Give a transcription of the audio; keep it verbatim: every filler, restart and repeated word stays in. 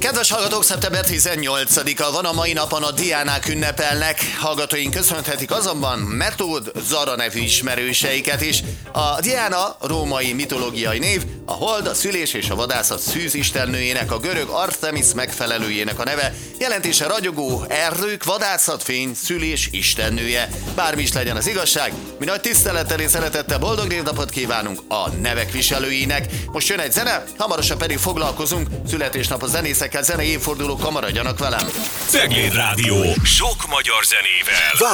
Kedves hallgatók, szeptember tizennyolcadika van, a mai napon a Diánák ünnepelnek. Hallgatóink köszönhetik azonban Metód Zara nevű ismerőseiket is. A Diana római mitológiai név, a hold, a szülés és a vadászat szűzistennőjének, a görög Artemis megfelelőjének a neve, jelentése ragyogó, erők, vadászat, fény, szülés istennője. Bármi is legyen az igazság, mi nagy tisztelettel és szeretettel boldog névnapot kívánunk a nevek viselőinek. Most jön egy zene, hamarosan pedig foglalkozunk születésnapos zenészekkel, zenei évfordulókkal, maradjanak velem. Cegléd Rádió, sok magyar zenével.